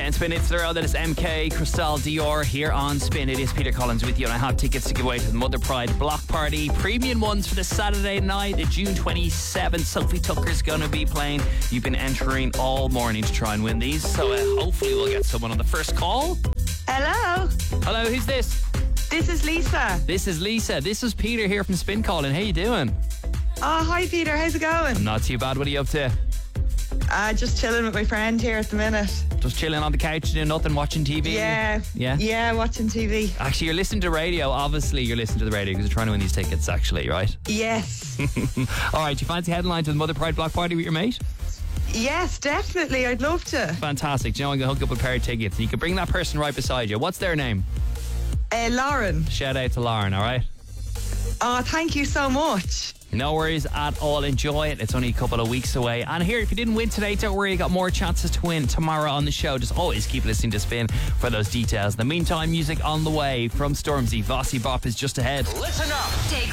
And Spin It's the Road. That is MK, Cristal Dior here on Spin. It is Peter Collins with you, and I have tickets to give away to the Mother Pride Block Party. Premium ones for the Saturday night, June 27th. Sophie Tucker's going to be playing. You've been entering all morning to try and win these, so hopefully we'll get someone on the first call. Hello. Hello, who's this? This is Lisa. This is Lisa. This is Peter here from Spin calling. How you doing? Oh, hi Peter. How's it going? I'm not too bad. What are you up to? Just chilling with my friend here at the minute. Just chilling on the couch, doing nothing, watching TV? Yeah, watching TV. Actually, you're listening to radio. Obviously, you're listening to the radio because you're trying to win these tickets, actually, right? Yes. All right, do you fancy headline to the Mother Pride Block Party with your mate? Yes, definitely. I'd love to. Fantastic. Do you know, I'm going to hook up a pair of tickets and you can bring that person right beside you. What's their name? Lauren. Shout out to Lauren, all right? Oh, thank you so much. No worries at all. Enjoy it. It's only a couple of weeks away. And here, if you didn't win today, don't worry. You got more chances to win tomorrow on the show. Just always keep listening to Spin for those details. In the meantime, music on the way from Stormzy. Vossi Bop is just ahead. Listen up. Take